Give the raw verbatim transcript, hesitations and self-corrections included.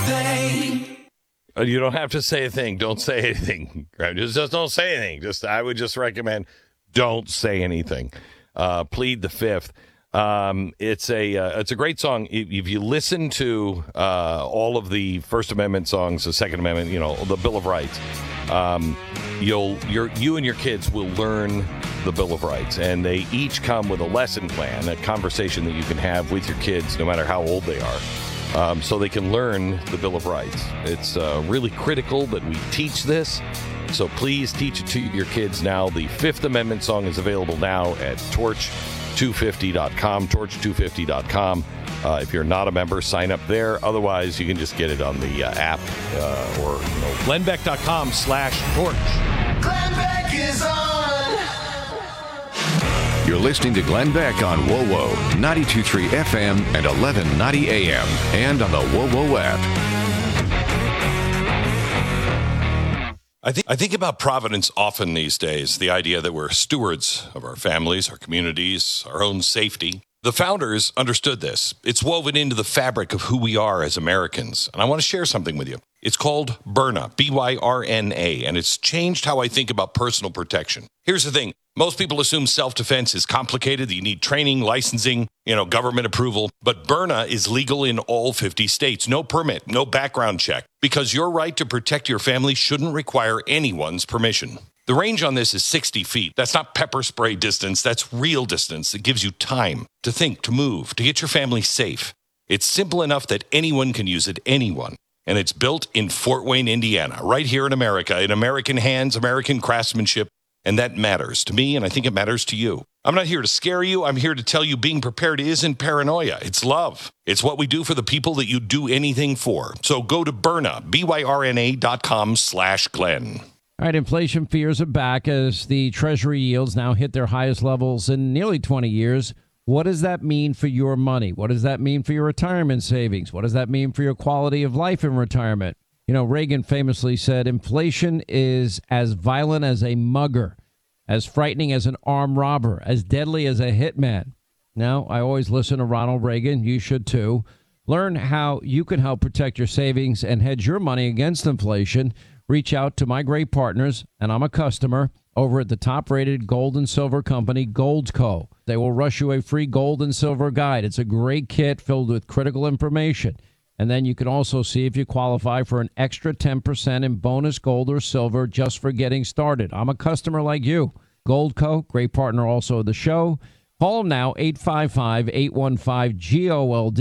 thing. Uh, You don't have to say a thing. Don't say anything. Right? Just, just don't say anything. Just I would just recommend don't say anything. Uh, plead the fifth. Um, it's a uh, it's a great song. If, if you listen to uh, all of the First Amendment songs, the Second Amendment, you know, the Bill of Rights, um, you'll your you and your kids will learn the Bill of Rights, and they each come with a lesson plan, a conversation that you can have with your kids, no matter how old they are. Um, so they can learn the Bill of Rights. It's uh, really critical that we teach this, so please teach it to your kids now. The Fifth Amendment song is available now at torch two fifty dot com, torch two fifty dot com. Uh, if you're not a member, sign up there. Otherwise, you can just get it on the uh, app uh, or you know, glenbeck.com slash torch. Glenn Beck is on. You're listening to Glenn Beck on WoWo, ninety-two point three F M and eleven ninety A M, and on the WoWo app. I think I think about Providence often these days, the idea that we're stewards of our families, our communities, our own safety. The founders understood this. It's woven into the fabric of who we are as Americans. And I want to share something with you. It's called Byrna, B Y R N A, and it's changed how I think about personal protection. Here's the thing. Most people assume self-defense is complicated, that you need training, licensing, you know, government approval. But Byrna is legal in all fifty states. No permit, no background check, because your right to protect your family shouldn't require anyone's permission. The range on this is sixty feet. That's not pepper spray distance. That's real distance that gives you time to think, to move, to get your family safe. It's simple enough that anyone can use it, anyone. And it's built in Fort Wayne, Indiana, right here in America, in American hands, American craftsmanship. And that matters to me, and I think it matters to you. I'm not here to scare you. I'm here to tell you being prepared isn't paranoia. It's love. It's what we do for the people that you do anything for. So go to Byrna, B Y R N A dot com slash Glenn. All right, inflation fears are back as the Treasury yields now hit their highest levels in nearly twenty years. What does that mean for your money? What does that mean for your retirement savings? What does that mean for your quality of life in retirement? You know, Reagan famously said, inflation is as violent as a mugger, as frightening as an armed robber, as deadly as a hitman. Now, I always listen to Ronald Reagan. You should too. Learn how you can help protect your savings and hedge your money against inflation. Reach out to my great partners, and I'm a customer, over at the top-rated gold and silver company, Goldco. They will rush you a free gold and silver guide. It's a great kit filled with critical information. And then you can also see if you qualify for an extra ten percent in bonus gold or silver just for getting started. I'm a customer like you. Goldco, great partner also of the show. Call them now, eight five five, eight one five, G O L D.